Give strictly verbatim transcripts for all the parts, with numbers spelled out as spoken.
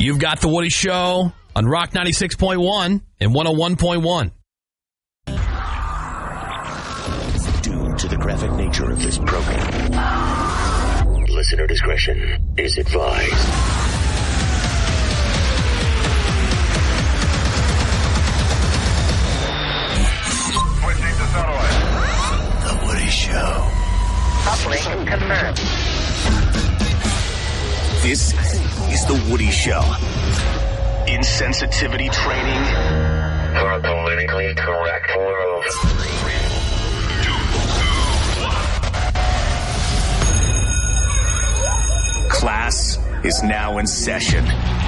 You've got The Woody Show on Rock ninety-six point one and one oh one point one. Due to the graphic nature of this program, listener discretion is advised. Switching to satellite. The Woody Show. Uplink confirmed. This is The Woody Show. Insensitivity training For a politically correct world. Class is now in session.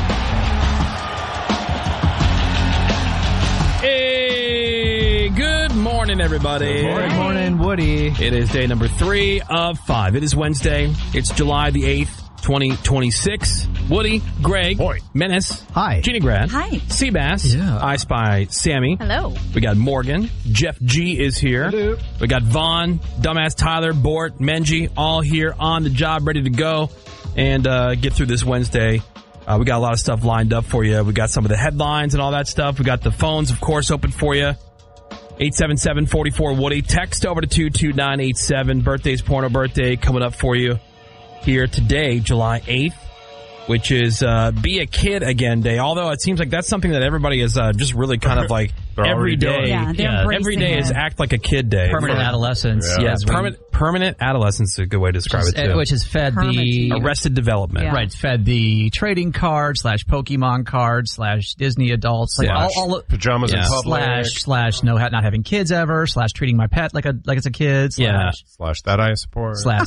Hey, good morning, everybody. Good morning, Woody. It is day number three of five. It is Wednesday. It's July the eighth, twenty twenty-six. Woody, Greg, Boy. Menace, Hi. Jeannie Grad, Hi. Seabass, Yeah. I Spy Sammy. Hello. We got Morgan. Jeff G is here. Hello. We got Vaughn, Dumbass Tyler, Bort, Menji, all here on the job, ready to go and uh, get through this Wednesday. Uh, we got a lot of stuff lined up for you. We got some of the headlines and all that stuff. We got the phones, of course, open for you. eight seven seven, four four, Woody. Text over to two two nine eight seven. Birthday's Porno Birthday coming up for you here today, July eighth, which is uh, Be a Kid Again Day. Although it seems like that's something that everybody is uh, just really kind of like every day. Yeah, they're Yeah, every embracing day it. is act like a kid day. Permanent adolescence. Yeah, as we- permanent permanent adolescence is a good way to describe it too. Which has fed the... Arrested development. Yeah. Right, fed the trading card slash Pokemon card slash Disney adults. Like Yeah. all, all, Pajamas Yeah. in public. slash, slash no, not having kids ever, slash treating my pet like a like it's a kid, slash, Yeah. Slash that I support. slash,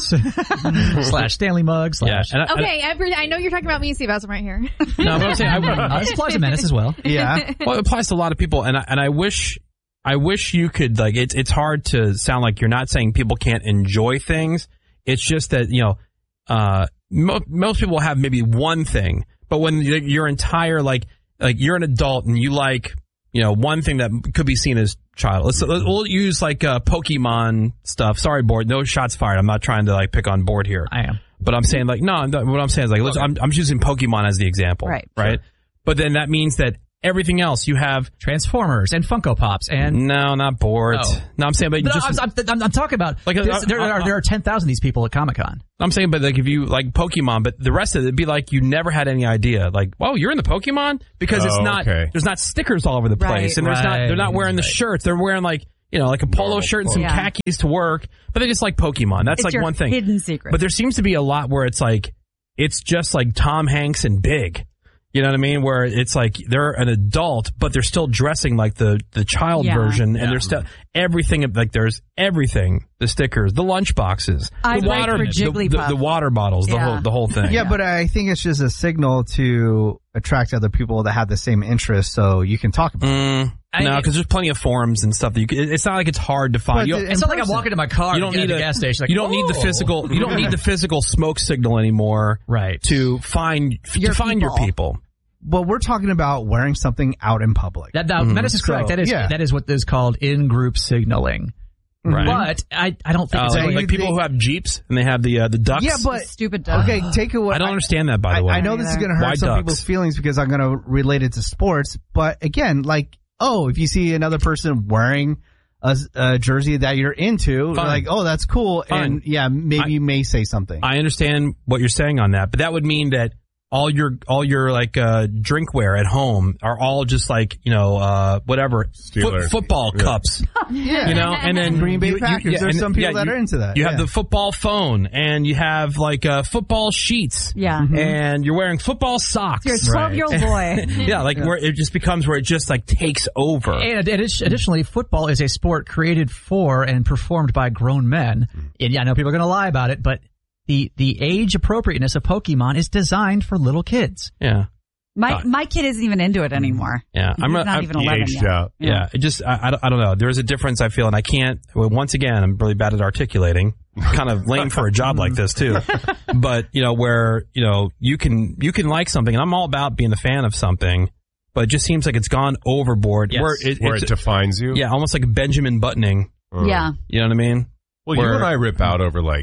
slash Stanley mug, Yeah. slash... And I, Okay, every, I know you're talking about me, Seabass. I'm right here. I, no, but I'm saying, I, Uh, this applies to Menace as well. Yeah. well, it applies to a lot of people, and I, and I wish, I wish you could like. It's it's hard to sound like you're not saying people can't enjoy things. It's just that you know, uh, mo- most people have maybe one thing, but when y- your entire like like you're an adult and you like you know one thing that could be seen as child. Let's, let's we'll use like uh, Pokemon stuff. Sorry, Board. No shots fired. I'm not trying to like pick on Board here. I am. But I'm saying like no. I'm not- What I'm saying is like let's, I'm I'm just using Pokemon as the example. Right. Right. But then that means that everything else you have. Transformers and Funko Pops and... No, not bored. Oh. No, I'm saying, but No, just I'm, I'm, I'm talking about Like, this, uh, there, uh, are, there are ten thousand of these people at Comic Con. I'm saying, but like if you like Pokemon, but the rest of it would be like you never had any idea. Like, whoa, you're in the Pokemon because it's Oh, not. okay. There's not stickers all over the place, Right. and there's not. Right. They're not wearing the Right. shirts. They're wearing like you know like a polo Normal shirt and some clothes. Yeah. khakis to work, but they just like Pokemon. That's It's like your one thing. hidden secret. But there seems to be a lot where it's like it's just like Tom Hanks and Big. You know what I mean? Where it's like they're an adult, but they're still dressing like the, the child Yeah. version, and Yeah. there's still everything. Like there's everything: the stickers, the lunch boxes, I the break water, for the, Jigglypuff. the, the water bottles, the Yeah. whole the whole thing. Yeah, but I think it's just a signal to attract other people that have the same interests, so you can talk about it. Mm, I- no, because there's plenty of forums and stuff that you. Can, it's not like it's hard to find. But You the- don't, It's not like I'm person. walking to my car you and don't get need at the a gas station. Like, you don't need the "Oh." physical. You don't need the physical smoke signal anymore. Right. To find Your to find your people. people. But we're talking about wearing something out in public. That, that Menace is correct. So, that is yeah. that is what is called in-group signaling. Right. But I, I don't think Uh, it's like, you like people think- who have Jeeps and they have the uh, the ducks. Yeah, but Stupid dog. okay, take away. I don't understand that, by the I, way. I know this is going to hurt Why some ducks? people's feelings because I'm going to relate it to sports. But again, like, oh, if you see another person wearing a, a jersey that you're into, Fine. like, oh, that's cool, Fine. and yeah, maybe I- you may say something. I understand what you're saying on that, but that would mean that all your all your like uh, drinkware at home are all just like you know uh, whatever Steelers. foot, football Yeah. cups, yeah, you know, and then Green Bay you- you- Packers. yeah, There's and- some people yeah, that you- are into that. You yeah. have the football phone, and you have like uh, football sheets, Yeah. and you're wearing football socks. You're a twelve-year-old boy. yeah, like where it just becomes where it just like takes over. And addi- additionally, football is a sport created for and performed by grown men. And yeah, I know people are going to lie about it, but the, the age appropriateness of Pokemon is designed for little kids. Yeah, My my kid isn't even into it anymore. yeah. He's I'm not I'm- even He eleven aged yet. out. Yeah, it just I, I, don't- I don't know. There's a difference I feel, and I can't. Well, once again, I'm really bad at articulating. Kind of lame for a job like this too. But you know, where you know you can you can like something, and I'm all about being a fan of something, but it just seems like it's gone overboard. Yes. Where it, Where it's, it defines you. yeah, almost like Benjamin buttoning. Uh, Yeah. You know what I mean? Well, Where- you and I rip out over like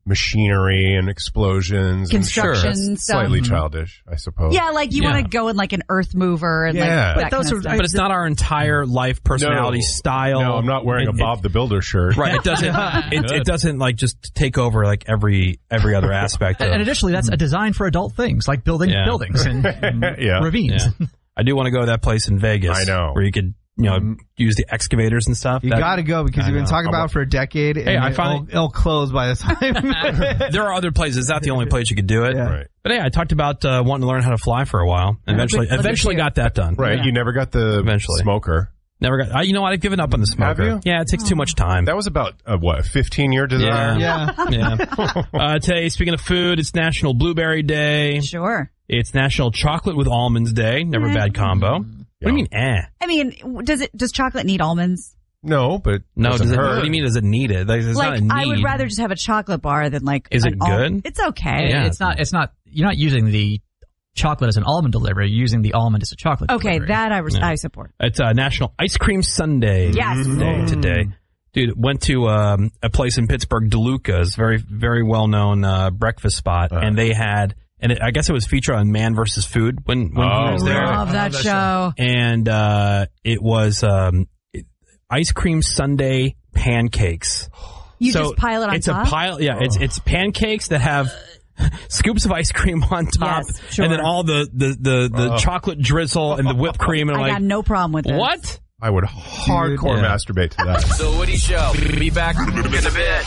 machinery and explosions. Construction and sure, that's stuff. slightly childish, I suppose. Yeah, like you Yeah. want to go in like an earth mover and Yeah. like But that those kind of are- stuff. But it's not our entire life, personality, No. style. No, I'm not wearing It- a Bob the Builder shirt. Right, it doesn't. it, it doesn't like just take over like every every other aspect. Of, And, and additionally, that's a design for adult things like building Yeah. buildings and, and Yeah. ravines. Yeah. I do want to go to that place in Vegas. I know. Where you could, you know, use the excavators and stuff. You That- got to go because I you've been know. talking about it for a decade. Hey, and I it'll, finally- it'll close by the time. There are other places. It's not the only place you could do it. Yeah. Right. But hey, I talked about uh, wanting to learn how to fly for a while. Eventually, Look at eventually you. got that done. Right. Yeah. You never got the Eventually. smoker. Never got. I, you know what? I've given up on the smoker. Have you? Yeah, it takes too much time. That was about, uh, what, a fifteen-year desire? Yeah. yeah. Yeah. Uh, today, speaking of food, it's National Blueberry Day. Sure. It's National Chocolate with Almonds Day. Never a bad combo. What do you mean, eh? I mean, does it does chocolate need almonds? No, but No, doesn't does it, hurt. what do you mean, does it need it? Like, it's like not a need. I would rather just have a chocolate bar than like. Is an it al- good? It's okay. Yeah. It's not. It's not. You're not using the chocolate as an almond delivery. You're using the almond as a chocolate. Okay, delivery. that I res- Yeah. I support. It's uh, National Ice Cream Sunday. Yes. Day today. Dude, went to um, a place in Pittsburgh, DeLuca's, very, very well-known uh, breakfast spot, Uh. and they had, and it, I guess it was featured on Man versus Food when, when Oh, he was there. Love that show. And uh, it was um, it, ice cream sundae pancakes. You so just pile it on it's top. a pile. Yeah, it's it's pancakes that have scoops of ice cream on top, Yes, sure. and then all the the the, the Oh. chocolate drizzle and the whipped cream. And I I'm got like, no problem with it. what? I would hardcore Yeah. masturbate to that. The Woody Show. Be back in a bit.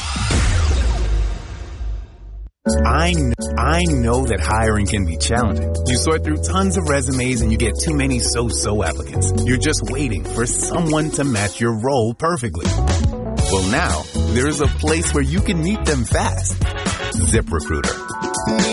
I kn- I know that hiring can be challenging. You sort through tons of resumes and you get too many so-so applicants. You're just waiting for someone to match your role perfectly. Well, now there's a place where you can meet them fast. ZipRecruiter.